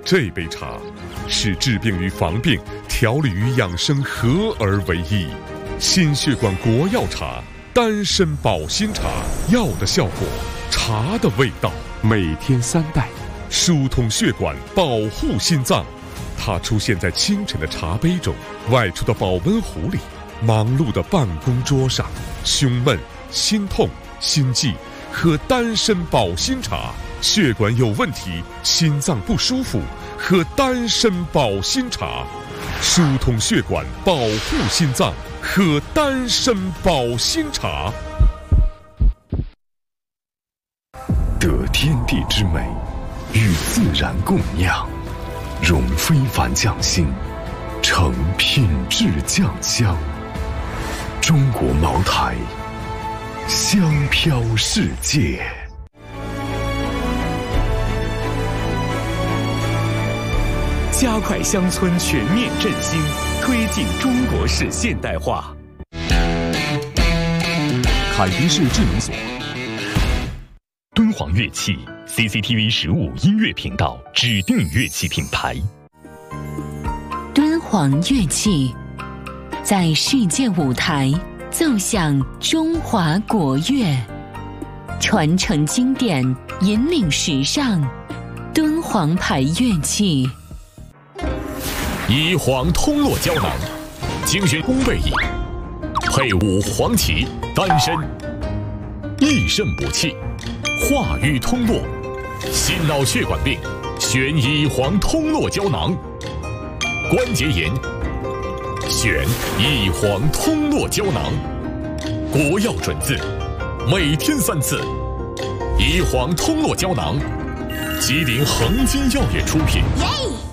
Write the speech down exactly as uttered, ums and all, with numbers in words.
这杯茶是治病与防病、调理与养生合而为一。心血管国药茶，丹参保心茶，药的效果，茶的味道，每天三袋，疏通血管，保护心脏。它出现在清晨的茶杯中，外出的保温壶里，忙碌的办公桌上。胸闷、心痛、心悸，喝丹参保心茶；血管有问题、心脏不舒服，喝丹参保心茶。疏通血管，保护心脏，喝丹参保心茶。 得天地之美，与自然共酿，融非凡匠心，成品质酱香。中国茅台，香飘世界。 加快乡村全面振兴，推进中国式现代化。 凯迪士智能锁， 敦煌乐器 C C T V 十五音乐频道指定乐器品牌。 敦煌乐器在世界舞台奏响中华国乐，传承经典，引领时尚。敦煌牌乐器。 宜黄通络胶囊，精选烘焙液，配伍黄芪、丹参，益肾补气，化瘀通络，心脑血管病选宜黄通络胶囊，关节炎选宜黄通络胶囊，国药准字，每天三次。宜黄通络胶囊，吉林恒金药业出品。 耶